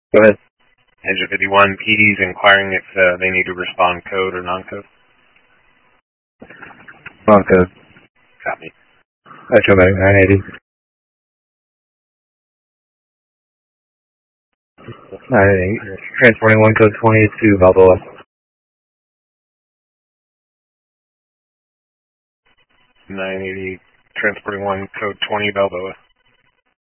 Go ahead. Engine 51, PD's inquiring if they need to respond code or non-code. Non-code. Copy. Electromagnetic 980. 980. Transporting 1 code 20 to Balboa. 980, transporting 1 code 20 Balboa.